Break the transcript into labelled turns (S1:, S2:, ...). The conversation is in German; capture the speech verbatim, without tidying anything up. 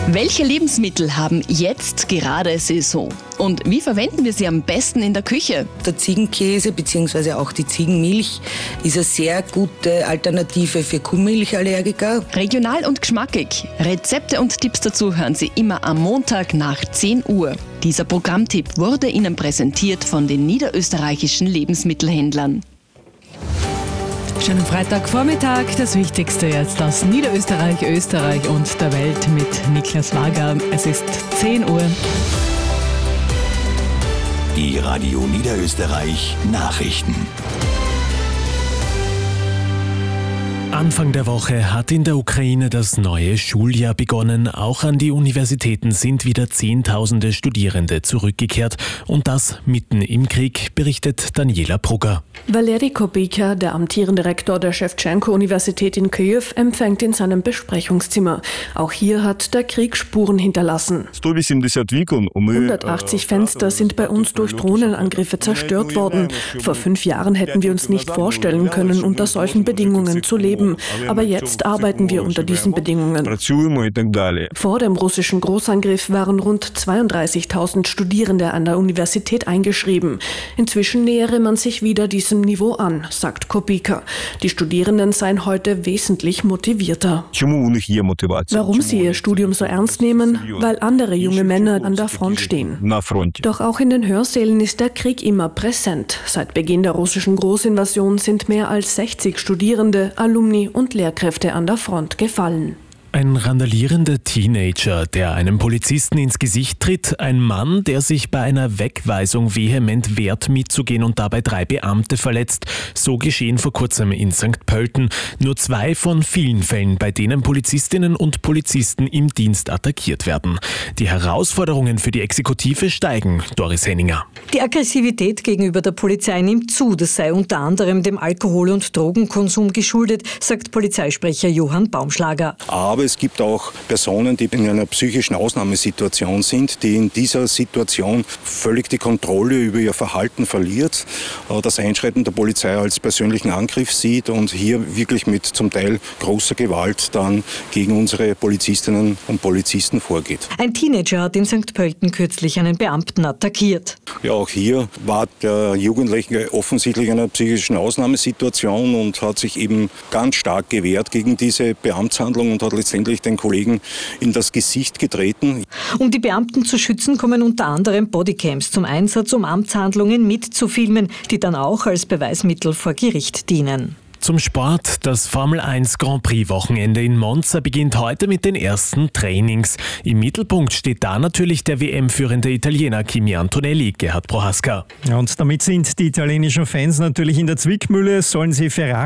S1: Welche Lebensmittel haben jetzt gerade Saison? Und wie verwenden wir sie am besten in der Küche?
S2: Der Ziegenkäse bzw. auch die Ziegenmilch ist eine sehr gute Alternative für Kuhmilchallergiker.
S1: Regional und geschmackig. Rezepte und Tipps dazu hören Sie immer am Montag nach zehn Uhr. Dieser Programmtipp wurde Ihnen präsentiert von den niederösterreichischen Lebensmittelhändlern.
S3: Schönen Freitagvormittag. Das Wichtigste jetzt aus Niederösterreich, Österreich und der Welt mit Niklas Wager. Es ist zehn Uhr.
S4: Die Radio Niederösterreich Nachrichten.
S5: Anfang der Woche hat in der Ukraine das neue Schuljahr begonnen. Auch an die Universitäten sind wieder Zehntausende Studierende zurückgekehrt. Und das mitten im Krieg, berichtet Daniela Brugger.
S6: Valeri Kubika, der amtierende Rektor der Schewtschenko-Universität in Kyiw, empfängt in seinem Besprechungszimmer. Auch hier hat der Krieg Spuren hinterlassen. hundertachtzig Fenster sind bei uns durch Drohnenangriffe zerstört worden. Vor fünf Jahren hätten wir uns nicht vorstellen können, unter solchen Bedingungen zu leben. Aber jetzt arbeiten wir unter diesen Bedingungen. Vor dem russischen Großangriff waren rund zweiunddreißigtausend Studierende an der Universität eingeschrieben. Inzwischen nähere man sich wieder diesem Niveau an, sagt Kubika. Die Studierenden seien heute wesentlich motivierter. Warum sie ihr Studium so ernst nehmen? Weil andere junge Männer an der Front stehen. Doch auch in den Hörsälen ist der Krieg immer präsent. Seit Beginn der russischen Großinvasion sind mehr als sechzig Studierende, Alumni und Lehrkräfte an der Front gefallen.
S5: Ein randalierender Teenager, der einem Polizisten ins Gesicht tritt, ein Mann, der sich bei einer Wegweisung vehement wehrt, mitzugehen und dabei drei Beamte verletzt. So geschehen vor kurzem in Sankt Pölten. Nur zwei von vielen Fällen, bei denen Polizistinnen und Polizisten im Dienst attackiert werden. Die Herausforderungen für die Exekutive steigen. Doris Henninger.
S7: Die Aggressivität gegenüber der Polizei nimmt zu. Das sei unter anderem dem Alkohol- und Drogenkonsum geschuldet, sagt Polizeisprecher Johann Baumschlager.
S8: Aber es gibt auch Personen, die in einer psychischen Ausnahmesituation sind, die in dieser Situation völlig die Kontrolle über ihr Verhalten verliert, das Einschreiten der Polizei als persönlichen Angriff sieht und hier wirklich mit zum Teil großer Gewalt dann gegen unsere Polizistinnen und Polizisten vorgeht.
S7: Ein Teenager hat in Sankt Pölten kürzlich einen Beamten attackiert.
S8: Ja, auch hier war der Jugendliche offensichtlich in einer psychischen Ausnahmesituation und hat sich eben ganz stark gewehrt gegen diese Beamtshandlung und hat letztendlich den Kollegen in das Gesicht getreten.
S7: Um die Beamten zu schützen, kommen unter anderem Bodycams zum Einsatz, um Amtshandlungen mitzufilmen, die dann auch als Beweismittel vor Gericht dienen.
S5: Zum Sport. Das Formel eins Grand Prix Wochenende in Monza beginnt heute mit den ersten Trainings. Im Mittelpunkt steht da natürlich der W M-führende Italiener Kimi Antonelli, Gerhard Prohaska.
S9: Ja, und damit sind die italienischen Fans natürlich in der Zwickmühle. Sollen sie Ferrari